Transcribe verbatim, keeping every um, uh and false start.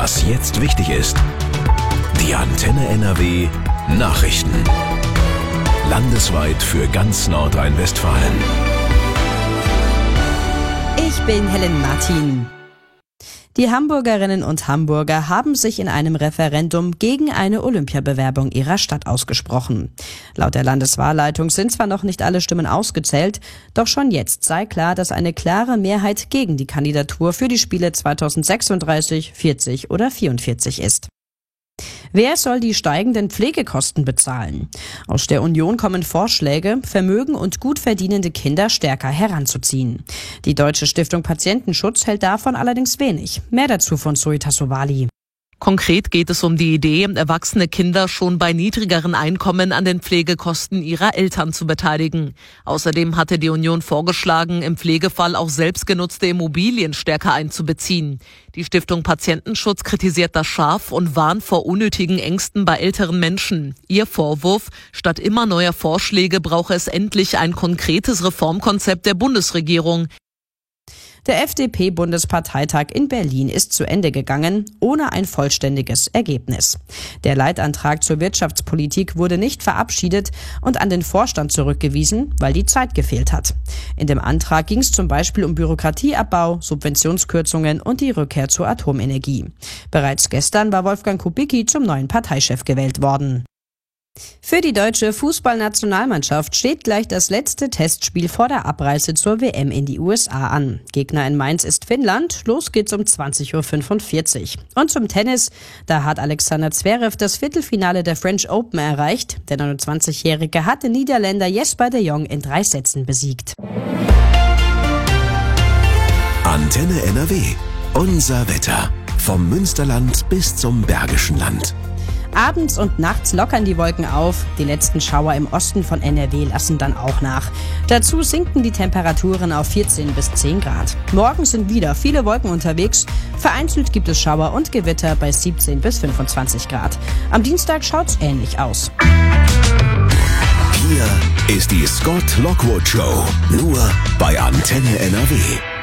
Was jetzt wichtig ist. Die Antenne N R W Nachrichten. Landesweit für ganz Nordrhein-Westfalen. Ich bin Helen Martin. Die Hamburgerinnen und Hamburger haben sich in einem Referendum gegen eine Olympiabewerbung ihrer Stadt ausgesprochen. Laut der Landeswahlleitung sind zwar noch nicht alle Stimmen ausgezählt, doch schon jetzt sei klar, dass eine klare Mehrheit gegen die Kandidatur für die Spiele zweitausendsechsunddreißig, vierzig oder vierundvierzig ist. Wer soll die steigenden Pflegekosten bezahlen? Aus der Union kommen Vorschläge, vermögen- und gut verdienende Kinder stärker heranzuziehen. Die Deutsche Stiftung Patientenschutz hält davon allerdings wenig. Mehr dazu von Zoe Tassovali. Konkret geht es um die Idee, erwachsene Kinder schon bei niedrigeren Einkommen an den Pflegekosten ihrer Eltern zu beteiligen. Außerdem hatte die Union vorgeschlagen, im Pflegefall auch selbstgenutzte Immobilien stärker einzubeziehen. Die Stiftung Patientenschutz kritisiert das scharf und warnt vor unnötigen Ängsten bei älteren Menschen. Ihr Vorwurf: Statt immer neuer Vorschläge brauche es endlich ein konkretes Reformkonzept der Bundesregierung. Der F D P-Bundesparteitag in Berlin ist zu Ende gegangen, ohne ein vollständiges Ergebnis. Der Leitantrag zur Wirtschaftspolitik wurde nicht verabschiedet und an den Vorstand zurückgewiesen, weil die Zeit gefehlt hat. In dem Antrag ging es zum Beispiel um Bürokratieabbau, Subventionskürzungen und die Rückkehr zur Atomenergie. Bereits gestern war Wolfgang Kubicki zum neuen Parteichef gewählt worden. Für die deutsche Fußballnationalmannschaft steht gleich das letzte Testspiel vor der Abreise zur W M in die U S A an. Gegner in Mainz ist Finnland. Los geht's um zwanzig Uhr fünfundvierzig. Und zum Tennis. Da hat Alexander Zverev das Viertelfinale der French Open erreicht. Der neunundzwanzigjährige hat den Niederländer Jesper de Jong in drei Sätzen besiegt. Antenne N R W. Unser Wetter. Vom Münsterland bis zum Bergischen Land. Abends und nachts lockern die Wolken auf. Die letzten Schauer im Osten von N R W lassen dann auch nach. Dazu sinken die Temperaturen auf vierzehn bis zehn Grad. Morgen sind wieder viele Wolken unterwegs. Vereinzelt gibt es Schauer und Gewitter bei siebzehn bis fünfundzwanzig Grad. Am Dienstag schaut's ähnlich aus. Hier ist die Scott Lockwood Show. Nur bei Antenne N R W.